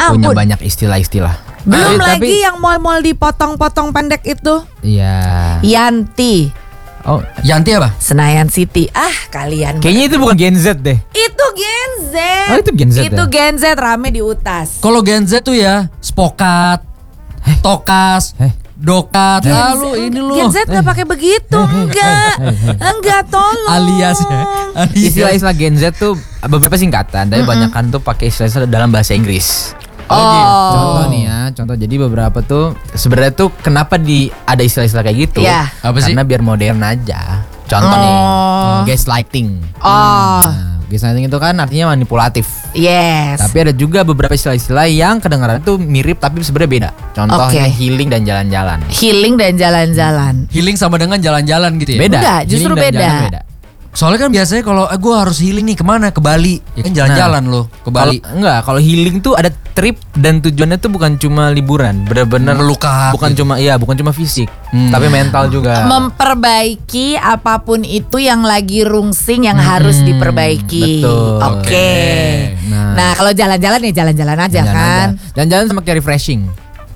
punya Ampun. banyak istilah-istilah. Belum Tapi- lagi yang mall-mall dipotong-potong pendek itu. Iya. Yanti, Oh, Yanti apa? Senayan City. Kalian. kayaknya itu bukan Gen Z deh. Itu Gen Z. Oh, itu Gen Z Itu ya? Gen Z rame di UTAS. Kalau Gen Z tuh ya spokat, tokas, dokat. Lalu ini Gen loh. Z nggak pakai begitu, enggak tolong. Alias ya. Istilah-istilah Gen Z tuh beberapa singkatan, tapi banyakan tuh pakai istilah dalam bahasa Inggris. Contoh nih ya, contoh jadi beberapa tuh sebenarnya tuh kenapa ada istilah-istilah kayak gitu? Iya. Apa sih? Karena biar modern aja. Contoh nih, gaslighting. Gaslighting itu kan artinya manipulatif. Yes. Tapi ada juga beberapa istilah-istilah yang kedengaran tuh mirip tapi sebenarnya beda. Contohnya Oke. healing dan jalan-jalan. Healing dan jalan-jalan. Healing sama dengan jalan-jalan gitu ya. Beda. Enggak, justru Healing dan beda. jalan Soalnya kan biasanya kalau gue harus healing nih kemana? Ke Bali. Ya kan jalan-jalan loh ke Bali. Kalau healing tuh ada trip dan tujuannya tuh bukan cuma liburan, benar-benar Melukat bukan gitu. bukan cuma fisik, tapi mental juga. Memperbaiki apapun itu yang lagi rungsing yang harus diperbaiki. betul. Oke. Nah, kalau jalan-jalan ya jalan-jalan aja kan. Jalan-jalan sama kayak refreshing.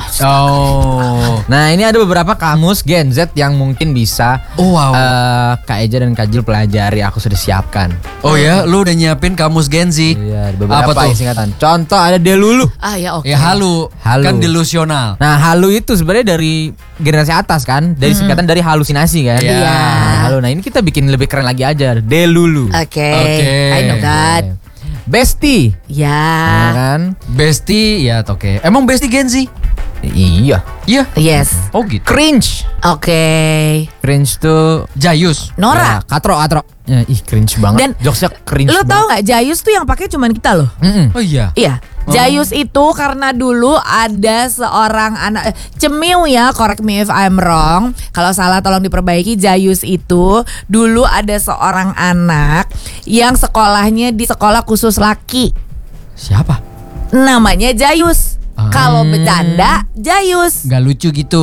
Oh. Nah, ini ada beberapa kamus Gen Z yang mungkin bisa Oh, wow. Kak Eja dan Kak Jil pelajari. Aku sudah siapkan. Oh ya, lu udah nyiapin kamus Gen Z. Iya, ada Apa beberapa tuh? singkatan. Contoh ada delulu. Ya oke. Ya halu. Halu. Kan delusional. Nah, halu itu sebenarnya dari generasi atas kan, dari singkatan dari halusinasi kan. Iya. Nah, halu. Nah, ini kita bikin lebih keren lagi aja. Delulu. Oke. Oke. I know that. Bestie. Ya. Ya kan? Bestie ya oke. Emang bestie Gen Z? Iya. Iya. Yes. Oh gitu. Cringe. Oke. Cringe tuh Jayus. Nora. ya, katro. Ya, cringe banget. Dan jokesnya cringe Lu banget. tahu nggak Jayus tuh yang pakai cuman kita loh. Oh iya. Iya. Jayus itu karena dulu ada seorang anak Cemil ya, correct me if I'm wrong. Kalau salah tolong diperbaiki. Jayus itu dulu ada seorang anak yang sekolahnya di sekolah khusus laki. Siapa? Namanya Jayus. Kalau bercanda Jayus. Gak lucu gitu.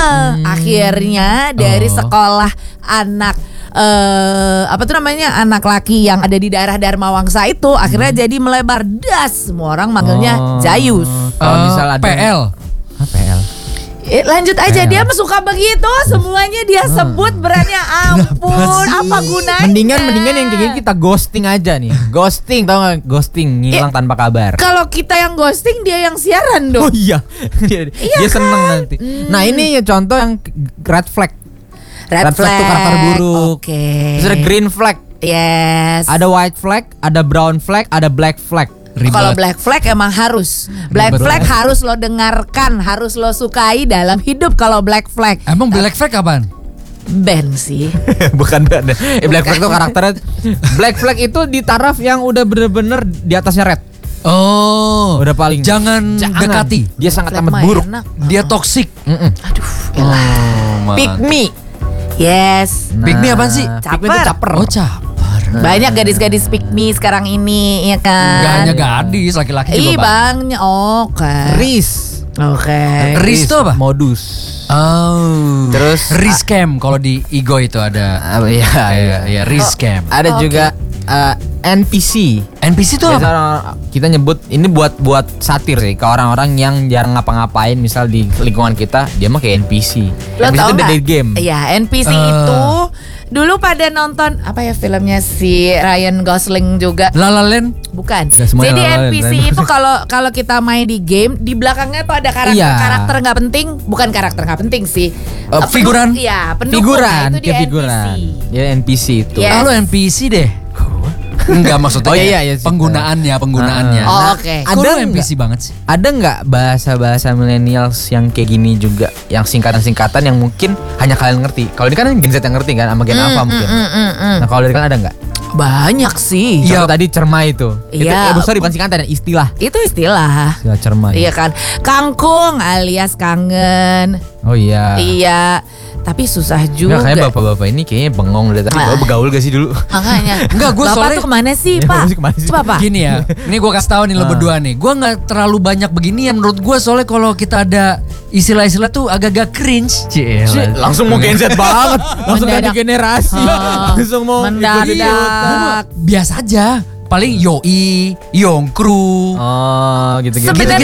Akhirnya dari sekolah anak apa tuh namanya anak laki yang ada di daerah Dharma Wangsa itu akhirnya jadi melebar das, semua orang manggilnya Jayus. Kalau misal ada PL. PL. Lanjut aja, dia mah suka begitu, semuanya dia sebut berannya ampun. Apa gunanya? Mendingan yang kayak gini kita ghosting aja nih. Ghosting, tau gak? Ghosting, ngilang tanpa kabar. Kalau kita yang ghosting, dia yang siaran dong. Oh iya. Dia seneng nanti. Nah, ini ya contoh yang red flag. Red flag tuh karakter buruk. Oke. Terus ada green flag, Yes. ada white flag, ada brown flag, ada black flag. Kalau black flag emang harus. Black Ribet flag banget. harus lo dengarkan, harus lo sukai dalam hidup kalau black flag. Emang black flag kapan? Band sih. Bukan beda. Black flag tuh karakternya. Black flag itu di taraf yang udah bener-bener di atasnya red. Oh. Udah paling. Jangan dekati. Dia sangat Flag amat mah buruk. enak. Dia toxic. Aduh, elah. Pick me. Yes. Pick me apaan sih? Pick me itu caper. Oh caper. Banyak gadis-gadis pick me sekarang ini, ya kan? Gak hanya gadis, laki-laki juga Ih, banyak. bang. Oke. Riz. Oke. Riz itu apa? Modus. Oh. Terus Rizcam kalau di Ego itu ada. Iya, Ya, Rizcam. Ada juga NPC. NPC itu Biasa apa? kita nyebut ini buat satir sih ke orang-orang yang jarang ngapa-ngapain, misal di lingkungan kita dia mah kayak NPC. Lo NPC tau itu nggak? dari game. Iya, NPC itu dulu pada nonton apa ya filmnya si Ryan Gosling juga. La La Land. Bukan. Nggak semuanya Jadi La La Land, NPC Ryan itu kalau kita main di game di belakangnya tuh ada Iya. karakter nggak penting, bukan karakter nggak penting sih. Figuran. Iya, pendukung. Figuran, Nah, itu kayak dia figuran. NPC. Ya NPC itu. Yes. Ah, lo NPC deh. Enggak maksudnya. Oh, iya, penggunaannya. Oh, oke. Kok Ada lo NPC banget sih? Ada nggak bahasa-bahasa millennials yang kayak gini juga, yang singkatan-singkatan yang mungkin hanya kalian ngerti? Kalau ini kan Gen Z yang ngerti kan, sama Gen Alpha mungkin. Nah, kalau dari kalian ada nggak? Banyak sih. Contoh tadi cermai itu. Iya. Itu sorry bukan singkatan, istilah. Itu istilah. Istilah cermai. Iya kan. Kangkung alias kangen. Oh iya. Iya. Tapi susah juga. Nggak, kayak bapak-bapak ini kayaknya bengong deh. Tapi bapak begaul gak sih dulu? Makanya. Enggak, gue Bapak soalnya- tuh kemana sih, Ya, Pak? Bapak sih kemana sih? Coba, Pak. Gini ya, ini gue kasih tahu nih lo berdua nih. Gue nggak terlalu banyak beginian menurut gue, soalnya kalau kita ada istilah-istilah tuh agak-agak cringe. Langsung mau Gen Z banget. Langsung ganti Mendadak. generasi. Langsung mau Mendadak. Biasa aja. Paling yoi, yongkru. Oh gitu-gitu. Sebenarnya